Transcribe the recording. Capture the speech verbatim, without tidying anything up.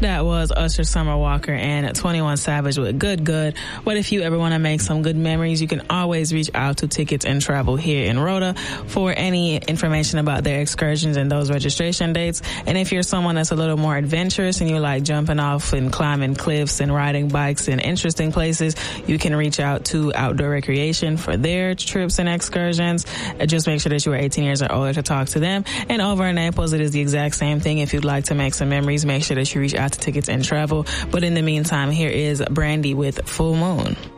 That was Usher, Summer Walker, and twenty-one Savage with Good Good. But if you ever want to make some good memories, you can always reach out to Tickets and Travel here in Rhoda for any information about their excursions and those registration dates. And if you're someone that's a little more adventurous and you like jumping off and climbing cliffs and riding bikes in interesting places, you can reach out to Outdoor Recreation for their trips and excursions. Just make sure that you are eighteen years or older to talk to them. And over in Naples, it is the exact same thing. If you'd like to make some memories, make sure that you reach out to Tickets and Travel. But in the meantime, here is Brandy with Full Moon.